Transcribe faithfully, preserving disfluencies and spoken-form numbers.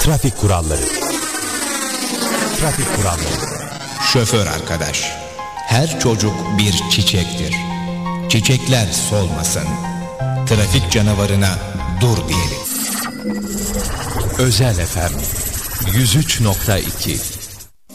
Trafik kuralları. Trafik kuralları. Şoför arkadaş, her çocuk bir çiçektir. Çiçekler solmasın. Trafik canavarına dur diyelim. Özel F M yüz üç nokta iki